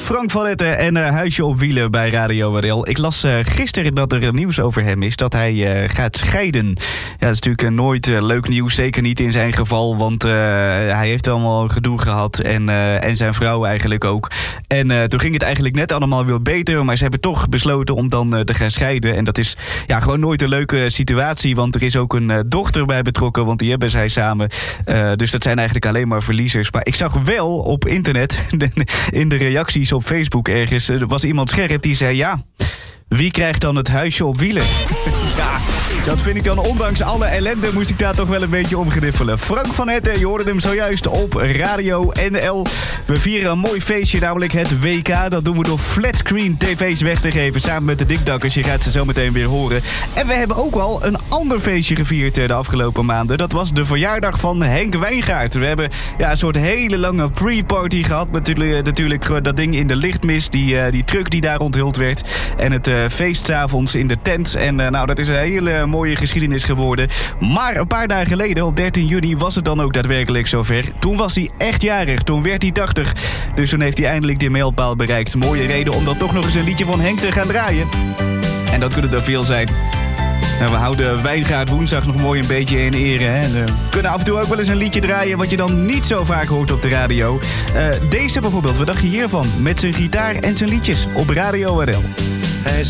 Frank van Etten en Huisje op Wielen bij Radio RL. Ik las gisteren dat er nieuws over hem is, dat hij gaat scheiden. Ja, dat is natuurlijk nooit leuk nieuws, zeker niet in zijn geval, want hij heeft allemaal gedoe gehad en zijn vrouw eigenlijk ook. En toen ging het eigenlijk net allemaal weer beter, maar ze hebben toch besloten om dan te gaan scheiden. En dat is gewoon nooit een leuke situatie, want er is ook een dochter bij betrokken, want die hebben zij samen. Dus dat zijn eigenlijk alleen maar verliezers. Maar ik zag wel op internet, in de reacties op Facebook ergens, er was iemand scherp die zei, ja, wie krijgt dan het huisje op wielen? Ja, dat vind ik dan, ondanks alle ellende, moest ik daar toch wel een beetje om gniffelen. Frank van Etten, je hoorde hem zojuist op Radio NL. We vieren een mooi feestje, namelijk het WK. Dat doen we door flatscreen tv's weg te geven, samen met de dikdakkers. Je gaat ze zo meteen weer horen. En we hebben ook al een ander feestje gevierd de afgelopen maanden. Dat was de verjaardag van Henk Wijngaard. We hebben een soort hele lange pre-party gehad. Natuurlijk dat ding in de lichtmist, die truck die daar onthuld werd. En het feest 's avonds in de tent. En dat is een hele mooie geschiedenis geworden. Maar een paar dagen geleden, op 13 juni, was het dan ook daadwerkelijk zover. Toen was hij echt jarig. Toen werd hij 80. Dus toen heeft hij eindelijk de mijlpaal bereikt. Mooie reden om dan toch nog eens een liedje van Henk te gaan draaien. En dat kunnen er veel zijn. We houden Wijngaard woensdag nog mooi een beetje in ere. Hè? En we kunnen af en toe ook wel eens een liedje draaien wat je dan niet zo vaak hoort op de radio. Deze bijvoorbeeld, wat dacht je hiervan? Met zijn gitaar en zijn liedjes op Radio RL. Hij